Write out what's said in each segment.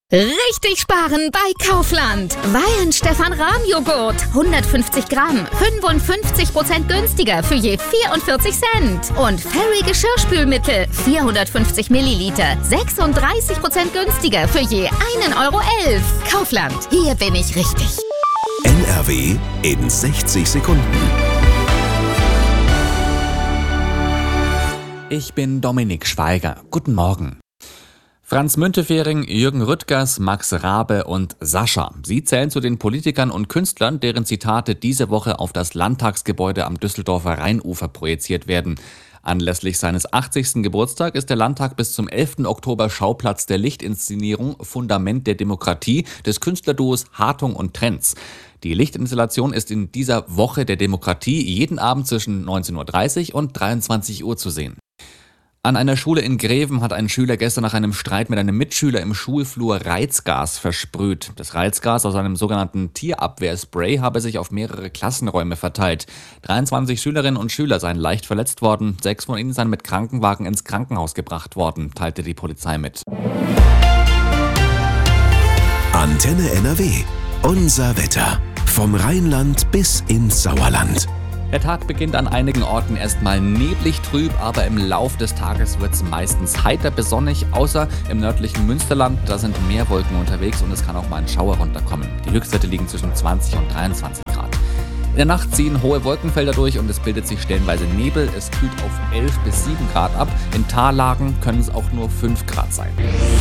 Richtig sparen bei Kaufland. Weihen Stefan Rahm Joghurt. 150 Gramm. 55% günstiger für je 44 Cent. Und Fairy Geschirrspülmittel. 450 Milliliter. 36% günstiger für je 1,11 Euro. Kaufland. Hier bin ich richtig. NRW in 60 Sekunden. Ich bin Dominik Schweiger. Guten Morgen. Franz Müntefering, Jürgen Rüttgers, Max Rabe und Sascha. Sie zählen zu den Politikern und Künstlern, deren Zitate diese Woche auf das Landtagsgebäude am Düsseldorfer Rheinufer projiziert werden. Anlässlich seines 80. Geburtstags ist der Landtag bis zum 11. Oktober Schauplatz der Lichtinszenierung Fundament der Demokratie des Künstlerduos Hartung und Trenz. Die Lichtinstallation ist in dieser Woche der Demokratie jeden Abend zwischen 19.30 Uhr und 23 Uhr zu sehen. An einer Schule in Greven hat ein Schüler gestern nach einem Streit mit einem Mitschüler im Schulflur Reizgas versprüht. Das Reizgas aus einem sogenannten Tierabwehrspray habe sich auf mehrere Klassenräume verteilt. 23 Schülerinnen und Schüler seien leicht verletzt worden. 6 von ihnen seien mit Krankenwagen ins Krankenhaus gebracht worden, teilte die Polizei mit. Antenne NRW. Unser Wetter. Vom Rheinland bis ins Sauerland. Der Tag beginnt an einigen Orten erstmal neblig trüb, aber im Lauf des Tages wird es meistens heiter bis sonnig, außer im nördlichen Münsterland. Da sind mehr Wolken unterwegs und es kann auch mal ein Schauer runterkommen. Die Höchstwerte liegen zwischen 20 und 23 Grad. In der Nacht ziehen hohe Wolkenfelder durch und es bildet sich stellenweise Nebel. Es kühlt auf 11 bis 7 Grad ab. In Tallagen können es auch nur 5 Grad sein.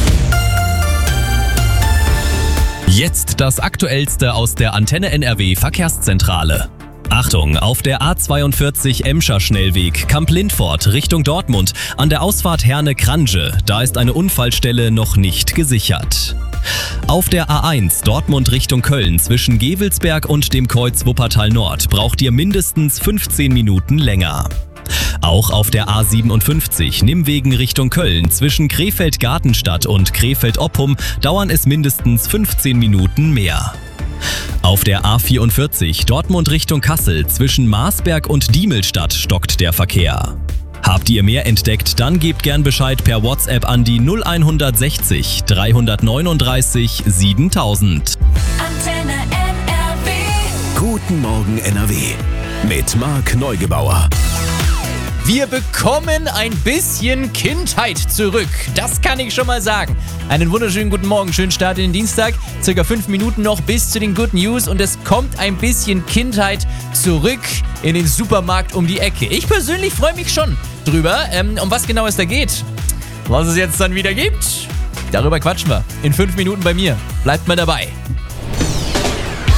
Jetzt das Aktuellste aus der Antenne NRW Verkehrszentrale. Achtung, auf der A42 Emscher Schnellweg Kamp-Lindfort Richtung Dortmund an der Ausfahrt Herne-Krange, da ist eine Unfallstelle noch nicht gesichert. Auf der A1 Dortmund Richtung Köln zwischen Gevelsberg und dem Kreuz Wuppertal Nord braucht ihr mindestens 15 Minuten länger. Auch auf der A57 Nimwegen Richtung Köln zwischen Krefeld-Gartenstadt und Krefeld-Oppum dauern es mindestens 15 Minuten mehr. Auf der A44 Dortmund Richtung Kassel zwischen Marsberg und Diemelstadt stockt der Verkehr. Habt ihr mehr entdeckt, dann gebt gern Bescheid per WhatsApp an die 0160 339 7000. Antenne NRW. Guten Morgen NRW. Mit Marc Neugebauer. Wir bekommen ein bisschen Kindheit zurück. Das kann ich schon mal sagen. Einen wunderschönen guten Morgen, schönen Start in den Dienstag. Circa 5 Minuten noch bis zu den Good News und es kommt ein bisschen Kindheit zurück in den Supermarkt um die Ecke. Ich persönlich freue mich schon drüber, um was genau es da geht. Was es jetzt dann wieder gibt, darüber quatschen wir in 5 Minuten bei mir. Bleibt mal dabei.